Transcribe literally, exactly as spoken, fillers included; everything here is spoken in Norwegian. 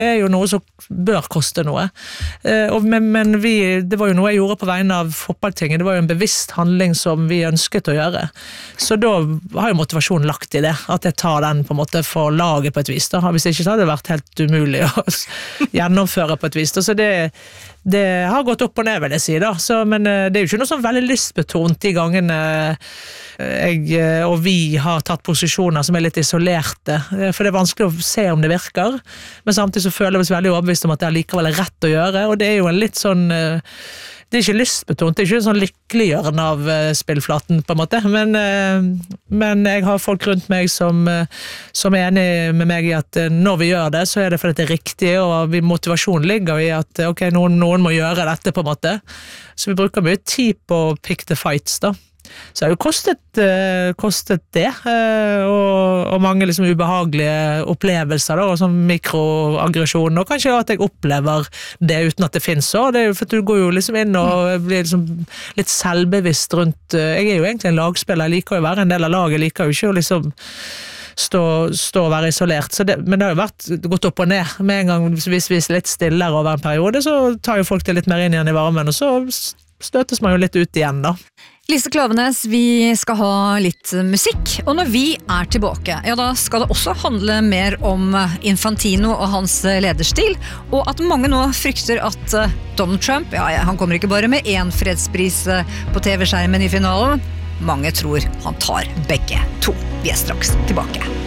Det er jo noe som bør koste noe. Men, men vi, det var jo noe jeg gjorde på vegne av fotballtinget, det var jo en bevisst handling som vi ønsket å gjøre. Så da har jo motivasjonen lagt i det, at jeg tar den på en måte for laget på et vis. Da. Hvis ikke så hadde det vært helt umulig å gjennomføre på et vis. Da. Så det, det har gått opp og ned, vil jeg si. Da. Så, men det er jo ikke noe sånn veldig lystbetont de gangene jeg og vi har tatt posisjoner som er litt isolerte. For det er vanskelig å se om det virker, men samtidig så føler vi oss veldig overbevist om at det er likevel er rett å gjøre, og det er jo en litt sånn, det er ikke lystbetont, det er ikke en sånn lykkeliggjørende av spillflaten på en måte, men, men jeg har folk rundt meg som, som er enige med meg i at når vi gjør det, så er det fordi det er riktig, og motivasjonen ligger i at ok, noen, noen må gjøre dette på en måte, så vi bruker mye tid på å pick the fights da. Så det har jo kostet, uh, kostet det, uh, og, og mange liksom ubehagelige opplevelser da, og sånn mikroaggresjon, og kanskje at jeg opplever det uten at det finnes så, det er jo for at du går jo liksom inn og blir liksom litt selvbevisst rundt, uh, jeg er jo egentlig en lagspiller, jeg liker jo å være en del av laget, jeg liker jo ikke å liksom stå, stå og være isolert, så det, men det har jo vært gått opp og ned, med en gang hvis vi er litt stillere over en periode, så tar jo folk det litt mer inn igjen i varmen, og så støtes man jo litt ut igjen da. Lise Klaveness, vi skal ha litt musikk, og når vi er tilbake, ja da skal det også handle mer om Infantino og hans lederstil, og at mange nå frykter at Donald Trump, ja, han kommer ikke bare med en fredspris på T V-skjermen i finalen, mange tror han tar begge to. Vi er straks tilbake.